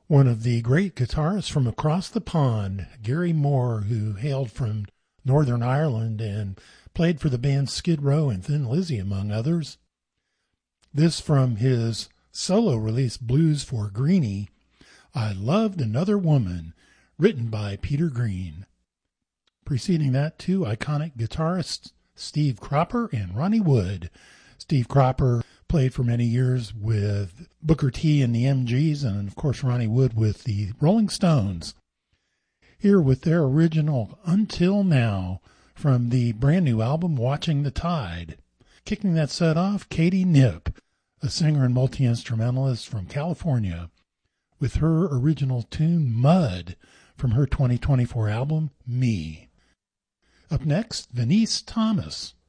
One of the great guitarists from across the pond, Gary Moore, who hailed from Northern Ireland and played for the bands Skid Row and Thin Lizzy, among others. This from his solo release Blues for Greenie, I Loved Another Woman, written by Peter Green. Preceding that, two iconic guitarists, Steve Cropper and Ronnie Wood. Steve Cropper played for many years with Booker T and the MGs, and of course Ronnie Wood with the Rolling Stones. Here with their original Until Now from the brand new album Watching the Tide. Kicking that set off, Katie Knipp, a singer and multi-instrumentalist from California, with her original tune Mud from her 2024 album Me. Up next, Venice Thomas.